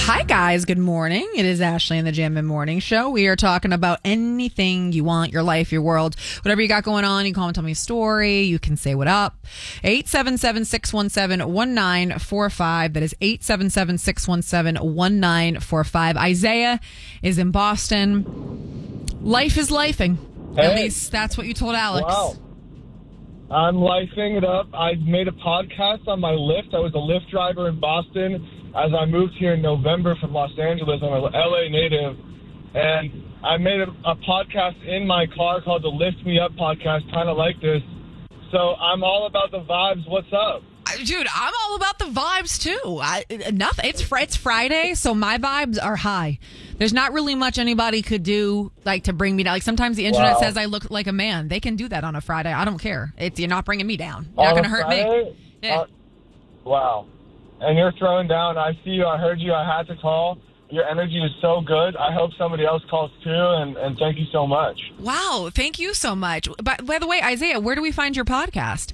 Hi, guys. Good morning. It is Ashley and the Jammin' Morning Show. We are talking about anything you want, your life, your world, whatever you got going on. You can call and tell me a story. You can say what up. 877-617-1945. That is 877-617-1945. Isaiah is in Boston. Life is lifing. Hey. At least that's what you told Alex. Wow. I'm lifing it up. I made a podcast on my Lyft. I was a Lyft driver in Boston as I moved here in November from Los Angeles. I'm an LA native. And I made a podcast in my car called the Lift Me Up podcast, kind of like this. So I'm all about the vibes. What's up? Dude, I'm all about the vibes too. It's Friday, so my vibes are high. There's not really much anybody could do like to bring me down. Like sometimes the internet says I look like a man. They can do that on a Friday. I don't care. You're not bringing me down. You're not going to hurt me. Yeah. Wow. And you're throwing down. I see you. I heard you. I had to call. Your energy is so good. I hope somebody else calls too. And thank you so much. Wow. Thank you so much. By the way, Isaiah, where do we find your podcast?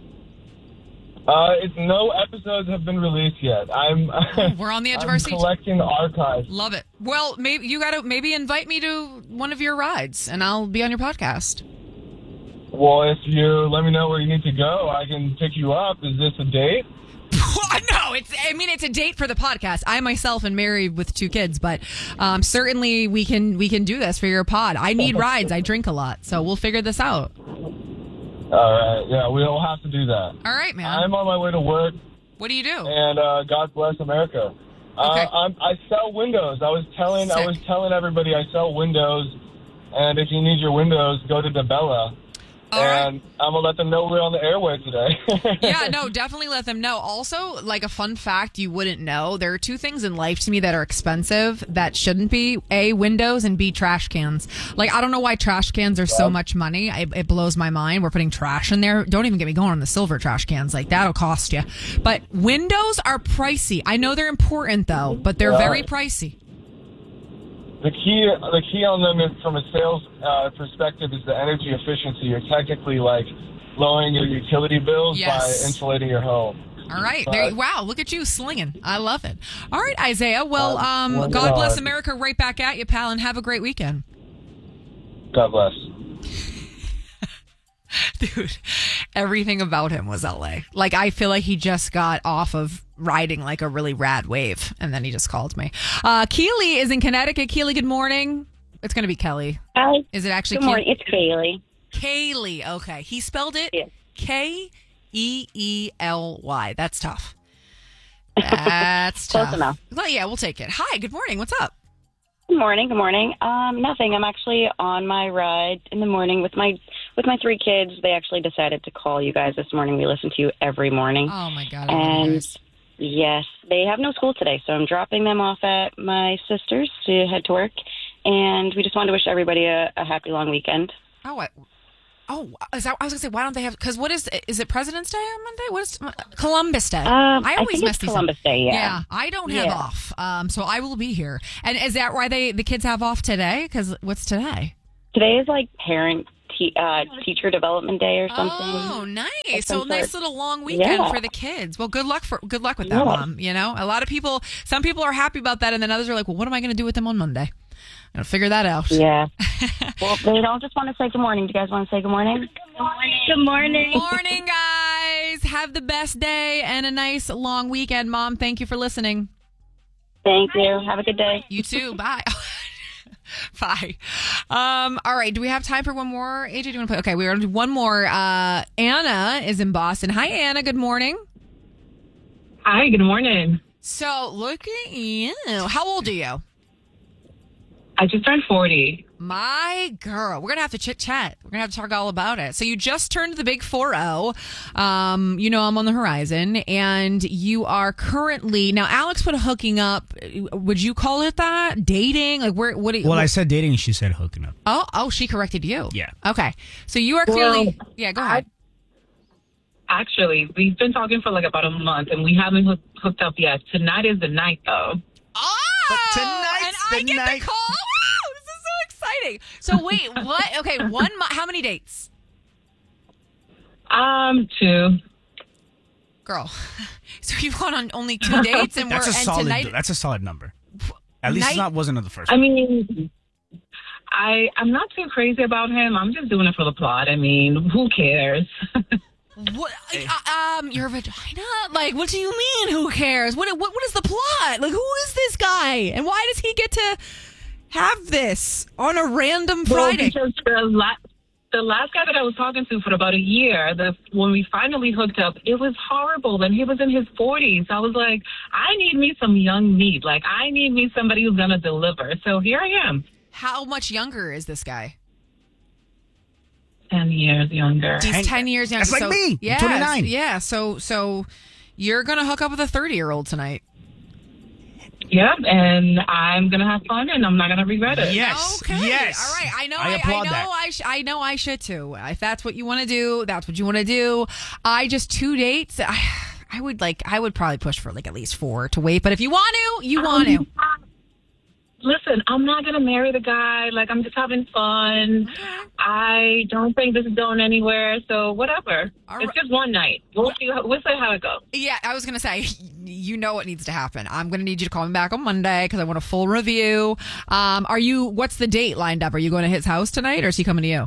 No episodes have been released yet. We're on the edge of our seat. Collecting archives. Love it. Well, maybe you got to invite me to one of your rides, and I'll be on your podcast. Well, if you let me know where you need to go, I can pick you up. Is this a date? No, it's a date for the podcast. I myself am married with 2 kids, but certainly we can do this for your pod. I need rides. I drink a lot, so we'll figure this out. All right. Yeah, we'll have to do that. All right, man. I'm on my way to work. What do you do? And God bless America. Okay. I sell windows. I was telling everybody I sell windows, and if you need your windows, go to DeBella. All right. And I'm going to let them know we're on the airway today. Yeah, no, definitely let them know. Also, like a fun fact you wouldn't know, there are 2 things in life to me that are expensive that shouldn't be. A, windows, and B, trash cans. Like, I don't know why trash cans are so much money. It blows my mind. We're putting trash in there. Don't even get me going on the silver trash cans. Like, that'll cost you. But windows are pricey. I know they're important, though, but they're very pricey. The key on them is, from a sales perspective, is the energy efficiency. You're technically like lowering your utility bills by insulating your home. All right. Wow, look at you slinging. I love it. All right, Isaiah. Well, God bless America right back at you, pal, and have a great weekend. God bless. Dude, everything about him was LA. Like, I feel like he just got off of riding like a really rad wave, and then he just called me. Keely is in Connecticut. Keely, good morning. It's going to be Kelly. Hi. Is it actually Good morning. It's Kaylee. Kaylee. Okay. He spelled it Keely. That's tough. That's tough. Close enough. Well, yeah, we'll take it. Hi, good morning. What's up? Good morning. Good morning. Nothing. I'm actually on my ride in the morning with my 3 kids. They actually decided to call you guys this morning. We listen to you every morning. Oh my God. And yes, they have no school today, so I'm dropping them off at my sister's to head to work. And we just wanted to wish everybody a happy long weekend. I was going to say, why don't they have, because is it President's Day on Monday? What is Columbus Day? I always think mess it's these Columbus Day, yeah. Yeah, I don't have off, so I will be here. And is that why the kids have off today? Because what's today? Today is like teacher development day or something. Oh, nice. So nice little long weekend for the kids. Well, good luck with that, Mom. You know, some people are happy about that, and then others are like, well, what am I going to do with them on Monday? I'm going to figure that out. Yeah. Well, they don't just want to say good morning. Do you guys want to say good morning? Good morning. Good morning, guys. Have the best day and a nice long weekend, Mom. Thank you for listening. Thank you. Have a good day. You too. Bye. Bye. All right. Do we have time for one more? AJ, do you want to play? Okay, we're going to do one more. Anna is in Boston. Hi, Anna. Good morning. Hi. Good morning. So, look at you. How old are you? I just turned 40. My girl. We're going to have to chit-chat. We're going to have to talk all about it. So you just turned the big 40. You know I'm on the horizon. And you are currently... Now, Alex put a hooking up. Would you call it that? Dating? Like, I said dating and she said hooking up. Oh, she corrected you. Yeah. Okay. So you are clearly... Yeah, go ahead. Actually, we've been talking for like about a month, and we haven't hooked up yet. Tonight is the night, though. Oh! Tonight's and I the get night. the call? Wow, this is so exciting. So wait, what? Okay, 1 month. How many dates? 2. Girl. So you've gone on only 2 dates, and That's tonight... That's a solid number. At least it wasn't the first. I mean, I'm not too crazy about him. I'm just doing it for the plot. I mean, who cares? What? Your vagina? Like, what do you mean? Who cares? What is the plot? Like, who is this guy, and why does he get to have this on a random Friday? Because the last guy that I was talking to for about a year, when we finally hooked up, it was horrible, and he was in his 40s. I was like, I need me some young meat. Like, I need me somebody who's gonna deliver. So here I am. How much younger is this guy? 10 years younger. He's 10 years younger. That's like me. Yeah, 29. Yeah. So you're gonna hook up with a 30-year-old tonight. Yeah, and I'm gonna have fun, and I'm not gonna regret it. Yes. Okay. Yes. All right. I know. I applaud that. I know. I should too. If that's what you want to do, that's what you want to do. I just 2 dates. I would probably push for like at least 4 to wait. But if you want to, you want to. Listen, I'm not going to marry the guy. Like, I'm just having fun. I don't think this is going anywhere. So, whatever. It's just one night. We'll see how it goes. Yeah, I was going to say, you know what needs to happen. I'm going to need you to call me back on Monday because I want a full review. What's the date lined up? Are you going to his house tonight or is he coming to you?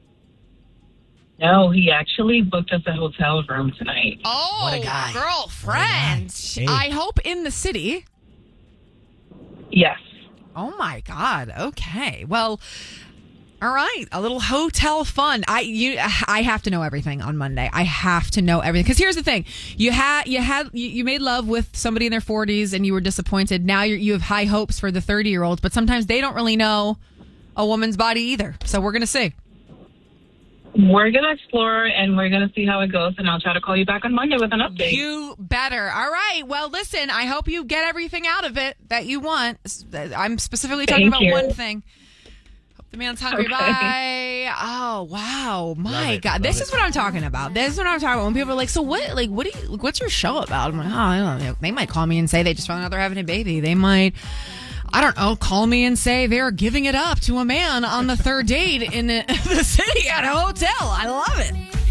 No, he actually booked us a hotel room tonight. Oh, what a guy. Girlfriend. Hey. I hope in the city. Yes. Oh my God. Okay. Well, all right. A little hotel fun. I have to know everything on Monday. I have to know everything. Because here's the thing. You made love with somebody in their 40s and you were disappointed. Now you have high hopes for the 30-year-olds, but sometimes they don't really know a woman's body either. So we're going to see. We're going to explore and we're going to see how it goes. And I'll try to call you back on Monday with an update. You better. All right. Well, listen, I hope you get everything out of it that you want. I'm specifically talking about one thing. Hope the man's hungry. Okay. Bye. Oh, wow. My God. This is what I'm talking about. This is what I'm talking about. When people are like, so what? Like, what's your show about? I'm like, oh, I don't know. They might call me and say they just found out they're having a baby. They might, I don't know, call me and say they're giving it up to a man on the third date in the city at a hotel. I love it.